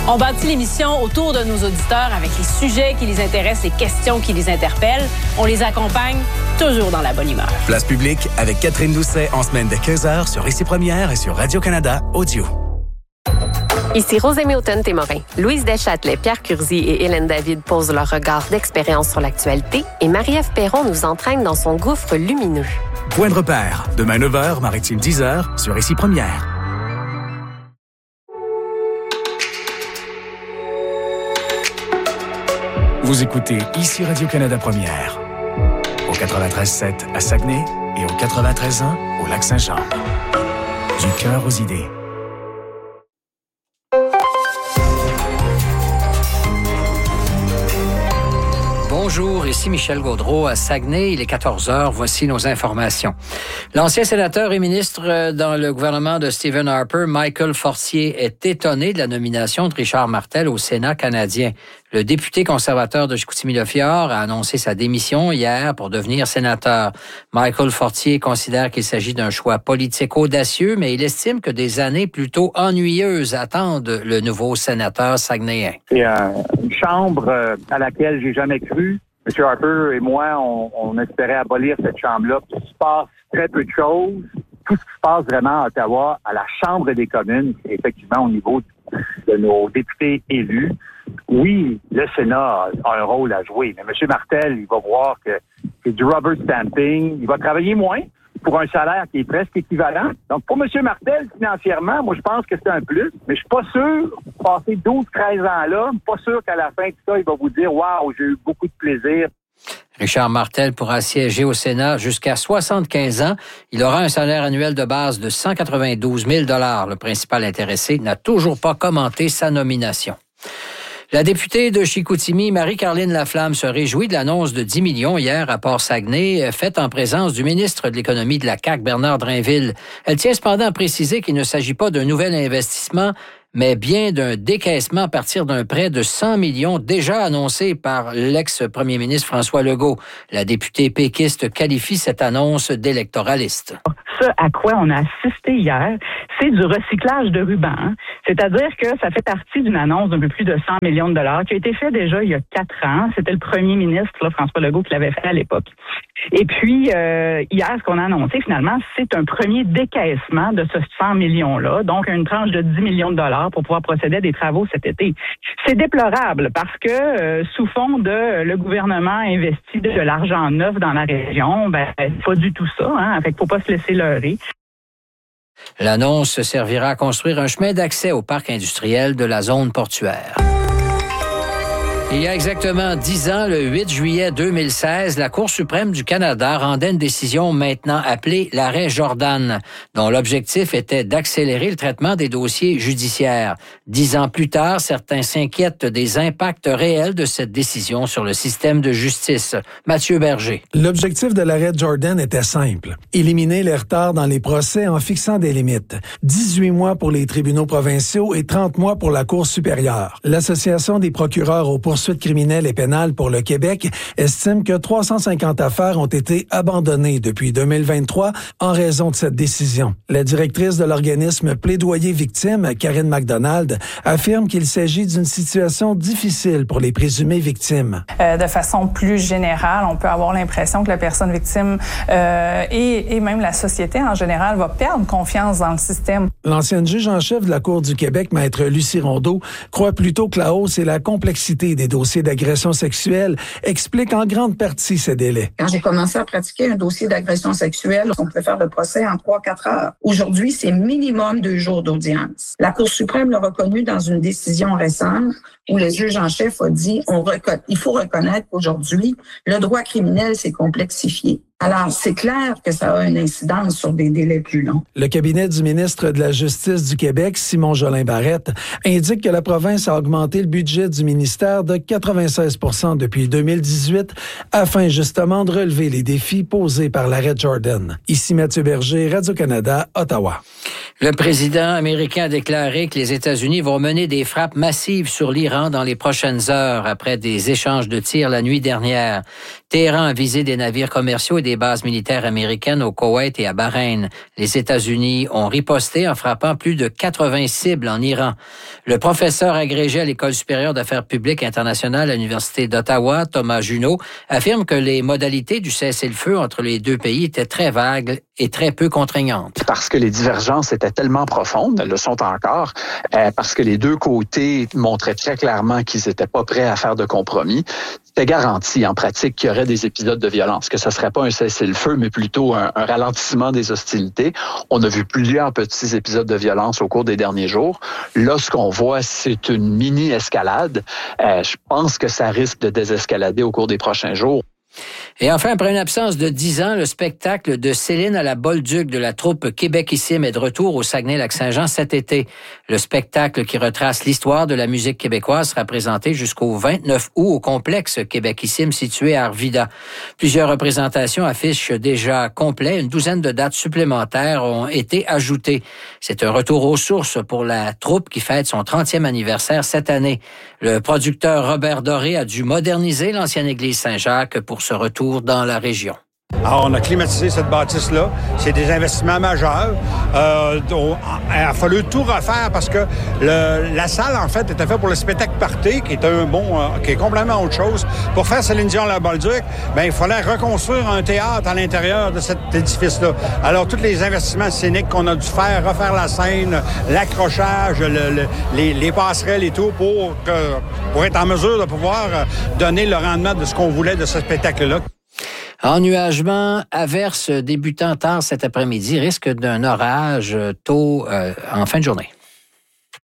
On bâtit l'émission autour de nos auditeurs avec les sujets qui les intéressent, les questions qui les interpellent. On les accompagne toujours dans la bonne humeur. Place publique avec Catherine Doucet en semaine de 15h sur Ici Première et sur Radio-Canada Audio. Ici Rosemée Automne-Témorin. Louise Deschâtelet, Pierre Curzi et Hélène David posent leur regard d'expérience sur l'actualité et Marie-Ève Perron nous entraîne dans son gouffre lumineux. Point de repère, demain 9h, Maritime 10h sur Ici Première. Vous écoutez Ici Radio-Canada Première, au 93.7 à Saguenay et au 93.1 au Lac-Saint-Jean. Du cœur aux idées. Bonjour, ici Michel Gaudreault à Saguenay. Il est 14h. Voici nos informations. L'ancien sénateur et ministre dans le gouvernement de Stephen Harper, Michael Fortier, est étonné de la nomination de Richard Martel au Sénat canadien. Le député conservateur de Chicoutimi-Le-Fjord a annoncé sa démission hier pour devenir sénateur. Michael Fortier considère qu'il s'agit d'un choix politique audacieux, mais il estime que des années plutôt ennuyeuses attendent le nouveau sénateur saguenéen. C'est une chambre à laquelle j'ai jamais cru. M. Harper et moi, on espérait abolir cette chambre-là. Il se passe très peu de choses. Tout ce qui se passe vraiment à Ottawa, à la Chambre des communes, c'est effectivement au niveau de nos députés élus. Oui, le Sénat a un rôle à jouer, mais M. Martel, il va voir que c'est du rubber stamping. Il va travailler moins pour un salaire qui est presque équivalent. Donc, pour M. Martel, financièrement, moi, je pense que c'est un plus, mais je suis pas sûr, passer 12-13 ans là, pas sûr qu'à la fin de ça, il va vous dire « Wow, j'ai eu beaucoup de plaisir ». Richard Martel pourra siéger au Sénat jusqu'à 75 ans. Il aura un salaire annuel de base de 192 000 $. Le principal intéressé n'a toujours pas commenté sa nomination. La députée de Chicoutimi, Marie-Carline Laflamme, se réjouit de l'annonce de 10 millions hier à Port-Saguenay, faite en présence du ministre de l'Économie de la CAQ, Bernard Drainville. Elle tient cependant à préciser qu'il ne s'agit pas d'un nouvel investissement, mais bien d'un décaissement à partir d'un prêt de 100 millions déjà annoncé par l'ex-premier ministre François Legault. La députée péquiste qualifie cette annonce d'électoraliste. Ce à quoi on a assisté hier, c'est du recyclage de ruban. Hein? C'est-à-dire que ça fait partie d'une annonce d'un peu plus de 100 millions de dollars qui a été fait déjà il y a 4 ans. C'était le premier ministre, là, François Legault, qui l'avait fait à l'époque. Et puis, hier, ce qu'on a annoncé, finalement, c'est un premier décaissement de ce 100 millions-là, donc une tranche de 10 millions de dollars pour pouvoir procéder à des travaux cet été. C'est déplorable parce que, sous fond de le gouvernement investit de l'argent neuf dans la région, pas du tout ça. Hein? Fait qu'il faut pas se laisser leurrer. L'annonce servira à construire un chemin d'accès au parc industriel de la zone portuaire. Il y a exactement 10 ans, le 8 juillet 2016, la Cour suprême du Canada rendait une décision maintenant appelée l'arrêt Jordan, dont l'objectif était d'accélérer le traitement des dossiers judiciaires. 10 ans plus tard, certains s'inquiètent des impacts réels de cette décision sur le système de justice. Mathieu Berger. L'objectif de l'arrêt Jordan était simple. Éliminer les retards dans les procès en fixant des limites. 18 mois pour les tribunaux provinciaux et 30 mois pour la Cour supérieure. L'Association des procureurs aux poursuites criminelles et pénales pour le Québec estime que 350 affaires ont été abandonnées depuis 2023 en raison de cette décision. La directrice de l'organisme Plaidoyer Victimes, Karine MacDonald, affirme qu'il s'agit d'une situation difficile pour les présumées victimes. De façon plus générale, on peut avoir l'impression que la personne victime et même la société en général va perdre confiance dans le système. L'ancienne juge en chef de la Cour du Québec, Maître Lucie Rondeau, croit plutôt que la hausse et la complexité des dossiers d'agression sexuelle expliquent en grande partie ces délais. Quand j'ai commencé à pratiquer un dossier d'agression sexuelle, on pouvait faire le procès en 3-4 heures. Aujourd'hui, c'est minimum 2 jours d'audience. La Cour suprême l'a reconnu dans une décision récente où le juge en chef a dit il faut reconnaître qu'aujourd'hui, le droit criminel s'est complexifié. Alors, c'est clair que ça a une incidence sur des délais plus longs. Le cabinet du ministre de la Justice du Québec, Simon Jolin-Barrette, indique que la province a augmenté le budget du ministère de 96 % depuis 2018 afin justement de relever les défis posés par l'arrêt Jordan. Ici Mathieu Berger, Radio-Canada, Ottawa. Le président américain a déclaré que les États-Unis vont mener des frappes massives sur l'Iran dans les prochaines heures après des échanges de tirs la nuit dernière. Téhéran a visé des navires commerciaux et des des bases militaires américaines au Koweït et à Bahreïn. Les États-Unis ont riposté en frappant plus de 80 cibles en Iran. Le professeur agrégé à l'École supérieure d'affaires publiques internationales à l'Université d'Ottawa, Thomas Junot, affirme que les modalités du cessez-le-feu entre les deux pays étaient très vagues et très peu contraignantes. Parce que les divergences étaient tellement profondes, elles le sont encore, parce que les deux côtés montraient très clairement qu'ils n'étaient pas prêts à faire de compromis. C'était garanti en pratique qu'il y aurait des épisodes de violence, que ce ne serait pas un cessez-le-feu, mais plutôt un ralentissement des hostilités. On a vu plusieurs petits épisodes de violence au cours des derniers jours. Là, ce qu'on voit, c'est une mini-escalade. Je pense que ça risque de désescalader au cours des prochains jours. Et enfin, après une absence de 10 ans, le spectacle de Céline à la Bolduc de la troupe Québéquissime est de retour au Saguenay-Lac-Saint-Jean cet été. Le spectacle qui retrace l'histoire de la musique québécoise sera présenté jusqu'au 29 août au complexe Québéquissime situé à Arvida. Plusieurs représentations affichent déjà complet. Une douzaine de dates supplémentaires ont été ajoutées. C'est un retour aux sources pour la troupe qui fête son 30e anniversaire cette année. Le producteur Robert Doré a dû moderniser l'ancienne église Saint-Jacques pour ce retour dans la région. Alors, on a climatisé cette bâtisse-là. C'est des investissements majeurs. Il a fallu tout refaire parce que la salle, en fait, était faite pour le spectacle party, qui est qui est complètement autre chose. Pour faire Céline Dion à la Bolduc, il fallait reconstruire un théâtre à l'intérieur de cet édifice-là. Alors, tous les investissements scéniques qu'on a dû faire, refaire la scène, l'accrochage, les passerelles et tout, pour être en mesure de pouvoir donner le rendement de ce qu'on voulait de ce spectacle-là. Ennuagement, averse débutant tard cet après-midi, risque d'un orage tôt en fin de journée.